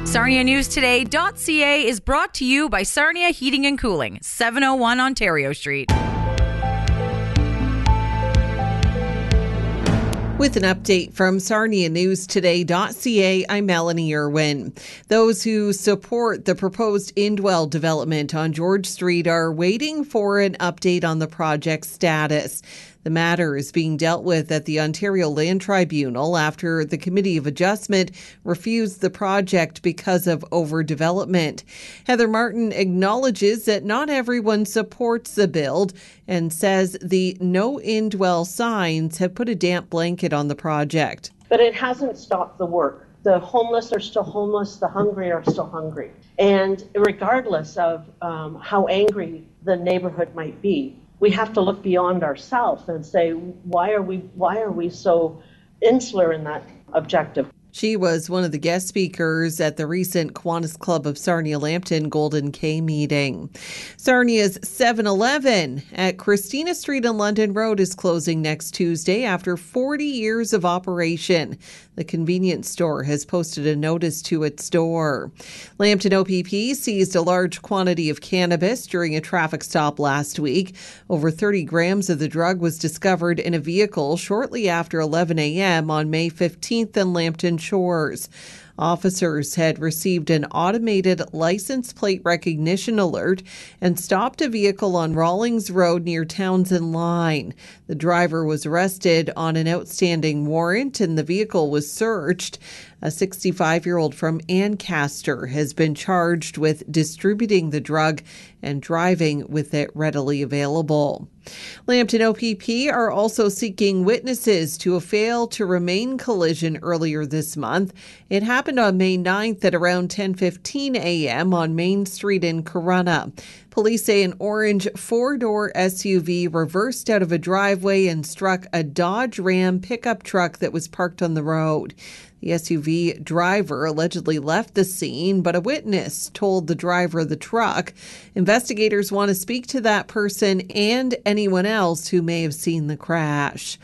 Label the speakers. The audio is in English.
Speaker 1: SarniaNewsToday.ca is brought to you by Sarnia Heating and Cooling, 701 Ontario Street.
Speaker 2: With an update from SarniaNewsToday.ca, I'm Melanie Irwin. Those who support the proposed Indwell development on George Street are waiting for an update on the project's status. The matter is being dealt with at the Ontario Land Tribunal after the Committee of Adjustment refused the project because of overdevelopment. Heather Martin acknowledges that not everyone supports the build and says the No Indwell signs have put a damp blanket on the project.
Speaker 3: But it hasn't stopped the work. The homeless are still homeless, the hungry are still hungry. And regardless of how angry the neighborhood might be, we have to look beyond ourselves and say, why are we so insular in that objective?
Speaker 2: She was one of the guest speakers at the recent Kiwanis Club of Sarnia-Lambton Golden K meeting. Sarnia's 7-Eleven at Christina Street and London Road is closing next Tuesday after 40 years of operation. The convenience store has posted a notice to its door. Lambton OPP seized a large quantity of cannabis during a traffic stop last week. Over 30 grams of the drug was discovered in a vehicle shortly after 11 a.m. on May 15th in Lambton Shores. Officers had received an automated license plate recognition alert and stopped a vehicle on Rawlings Road near Townsend Line. The driver was arrested on an outstanding warrant and the vehicle was searched. A 65-year-old from Ancaster has been charged with distributing the drug and driving with it readily available. Lambton OPP are also seeking witnesses to a fail to remain collision earlier this month. It happened on May 9th at around 10:15 a.m. on Main Street in Corunna. Police say an orange four-door SUV reversed out of a driveway and struck a Dodge Ram pickup truck that was parked on the road. The SUV driver allegedly left the scene, but a witness told the driver of the truck. Investigators want to speak to that person and anyone else who may have seen the crash.